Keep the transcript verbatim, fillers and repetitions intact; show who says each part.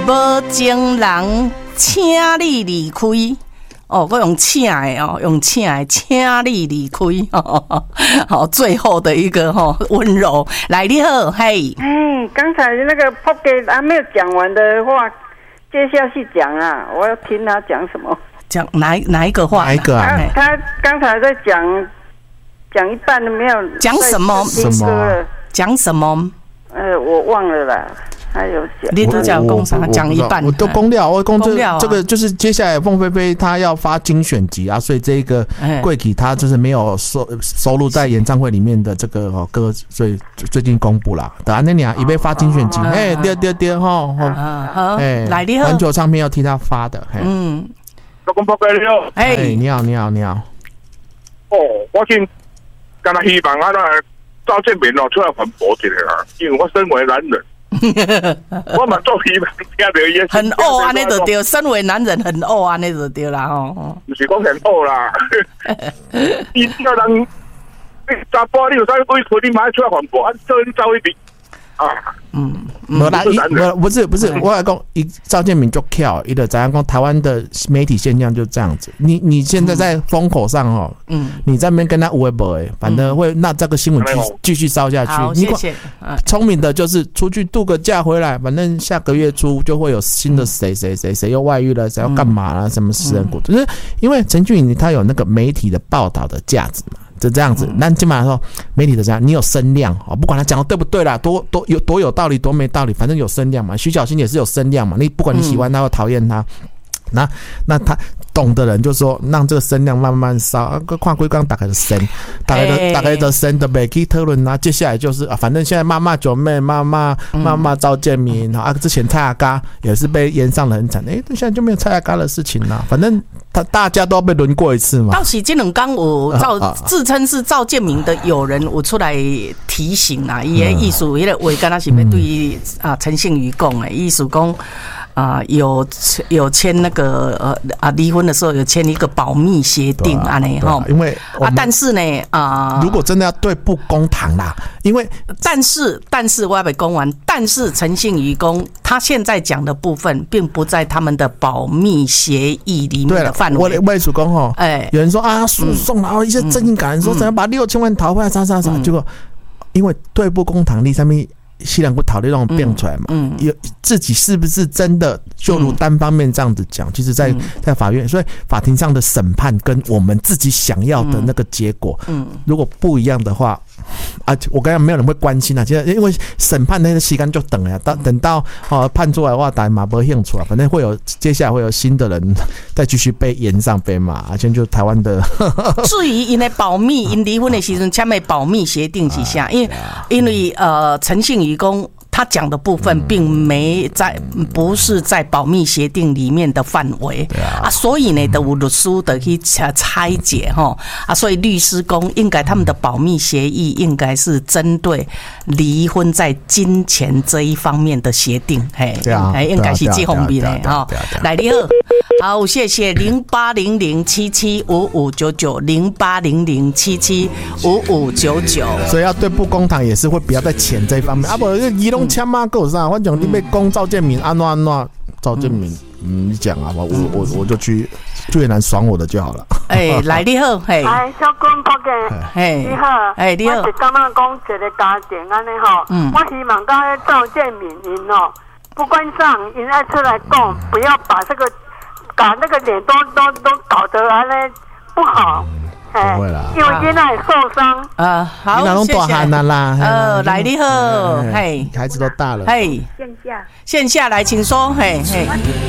Speaker 1: 无情人，请你离开。哦，我用请的哦，用请的，请你离开。哦，好，最后的一个哈、哦、温柔，来你好，嘿。
Speaker 2: 哎，刚才那个 Pocket 还没有讲完的话，接下去讲啊，我要听他讲什么。
Speaker 1: 讲哪哪一个话？
Speaker 3: 哪一个啊？
Speaker 2: 他他刚才在讲讲一半都没有。
Speaker 1: 讲什么？
Speaker 3: 什么？
Speaker 1: 讲什么？
Speaker 2: 呃，我忘了啦。还有讲，
Speaker 1: 你都讲工商讲一半，
Speaker 3: 我都公料，我公这
Speaker 1: 公、啊、
Speaker 3: 这个就是接下来凤飞飞他要发精选集啊，所以这个贵体他就是没有收收录在演唱会里面的这个歌，所以最近公布了。等下那年已被发精选集，哎，对对对哈，
Speaker 1: 哎，来你好，
Speaker 3: 环球唱片要替他发的，
Speaker 1: 嗯，
Speaker 4: 老公报告你好，
Speaker 3: 哎，你好你好你好，
Speaker 4: 哦，我先跟他希望啊，那赵建明哦出来反驳一下啦，因为我身为男人。我嘛做希望听到伊
Speaker 1: 很恶安尼就对，身为男人很恶安尼就对啦吼。
Speaker 4: 不是讲很恶啦，伊叫人，你查甫你有啥委屈，你马上出来反驳，啊，做你走一边啊。
Speaker 1: 嗯，
Speaker 3: 没啦，不是不是，我来讲，一赵建明就跳，一个怎样讲？台湾的媒体现象就这样子。你你现在在风口上哦，嗯，你在那边跟他无微不微，反正会那这个新闻继继续烧下去。
Speaker 1: 好，谢谢。
Speaker 3: 聪明的就是出去度个假回来，反正下个月初就会有新的谁谁谁谁又外遇了，谁要干嘛了，什么私人股，就是因为陈俊颖他有那个媒体的报道的价值嘛。就这样子，那基本上说媒体的这样，你有声量哦，不管他讲的对不对啦，多多有多有道理，多没道理，反正有声量嘛。徐小新也是有声量嘛，你不管你喜欢他或讨厌他，那那他懂的人就说让这个声量慢慢烧，啊，看规刚打开的声，打开的打开的声的没去讨论啊。接下来就是啊，反正现在骂骂九妹，骂骂骂骂赵建明啊，之前蔡阿嘎也是被延上的很惨，哎，欸，现在就没有蔡阿嘎的事情啦，反正。他大家都被轮过一次嘛。
Speaker 1: 到时这两天有赵自称是赵建明的友人，有出来提醒啦，伊个意思，迄个话，敢若是要对啊陈信宇讲的，意思讲啊有有签那个呃啊离婚的时候有签一个保密协定安尼哈，
Speaker 3: 因为
Speaker 1: 啊但是呢啊，
Speaker 3: 如果真的要对簿公堂啦，因为
Speaker 1: 但是但是我要被公完，但是陈信宇公他现在讲的部分，并不在他们的保密协议里面的。
Speaker 3: 我的外属公吼，
Speaker 1: 哎，
Speaker 3: 有人说啊诉讼，然后一些正义感人说怎样把六千万讨回来，啥啥啥，结果因为对簿公堂里上面西兰不讨论那种变出来嘛，嗯，有自己是不是真的就如单方面这样子讲？其实在，在在法院，所以法庭上的审判跟我们自己想要的那个结果，嗯，如果不一样的话。啊，我刚才没有人会关心啊，其实因为审判那个时间就等了，到等到哦判出来的话，大家嘛不会兴趣啊，反正会有接下来会有新的人再继续被延上被骂，而且就台湾的。
Speaker 1: 至于因的保密，因离婚的时阵签的保密协定之下，因为因为呃陈信宇公。他讲的部分并没在，不是在保密协定里面的范围啊，所以呢，都有律师的去拆解哈啊，所以律师公应该他们的保密协议应该是针对离婚在金钱这一方面的协定，嘿，哎，应该是这方面的哈。来，你好，好，谢谢零八零零七七五五九九零八零零七七五五九九，
Speaker 3: 所以要对簿公堂也是会比较在钱这一方面啊，不，移动。签嘛够啥？反正你被攻赵建明，安怎安怎？赵建明，嗯，你讲啊，我我我就去越南爽我的就好了。
Speaker 1: 哎，来你好，嘿，
Speaker 5: 哎，小君伯嘅，
Speaker 1: 嘿，
Speaker 5: 你好，
Speaker 1: 哎，你好，
Speaker 5: 我是感觉讲一个家庭安尼吼，嗯，我希望讲迄赵建明因哦，不管上因爱出来讲，不要把这个把那个脸都都都搞得安尼不好。
Speaker 3: 不会啦，
Speaker 5: 因为现在受伤。
Speaker 1: 呃，好，谢谢。呃，来你好，嘿，
Speaker 3: 孩子都大了，
Speaker 1: 嘿，
Speaker 5: 线下，
Speaker 1: 线下来，请说，嘿，嘿。